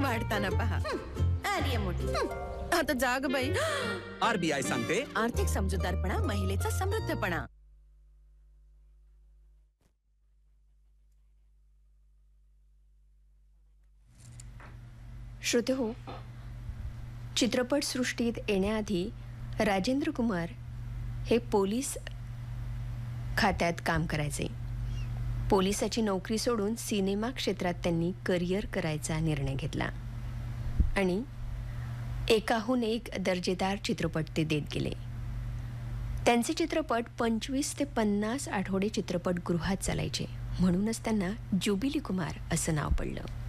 वाढताना पहा. आली मोठी. आता जाग बाई. आरबीआय सांगते, आर्थिक समजूतदारपणा महिलेचा समृद्धपणा. श्रोतेहो, चित्रपटसृष्टीत येण्याआधी राजेंद्र कुमार हे पोलीस खात्यात काम करायचे. पोलिसाची नोकरी सोडून सिनेमा क्षेत्रात त्यांनी करिअर करायचा निर्णय घेतला आणि एकाहून एक दर्जेदार चित्रपट ते देत गेले. त्यांचे चित्रपट 25 ते 50 आठवडे चित्रपटगृहात चालायचे. म्हणूनच त्यांना जुबिली कुमार असं नाव पडलं.